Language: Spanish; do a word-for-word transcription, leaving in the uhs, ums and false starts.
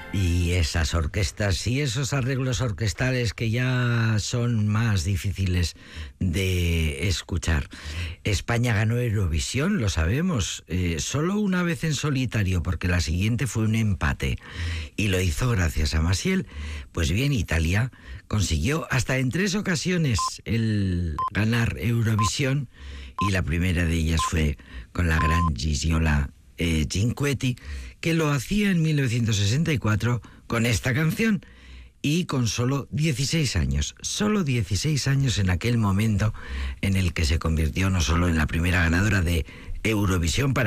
Y esas orquestas y esos arreglos orquestales que ya son más difíciles de escuchar. España ganó Eurovisión, lo sabemos, eh, solo una vez en solitario, porque la siguiente fue un empate. Y lo hizo gracias a Maciel. Pues bien, Italia consiguió hasta en tres ocasiones el ganar Eurovisión, y la primera de ellas fue con la gran Gigliola eh, Cinquetti, que lo hacía en mil novecientos sesenta y cuatro con esta canción, y con solo dieciséis años, solo dieciséis años en aquel momento en el que se convirtió no solo en la primera ganadora de Eurovisión para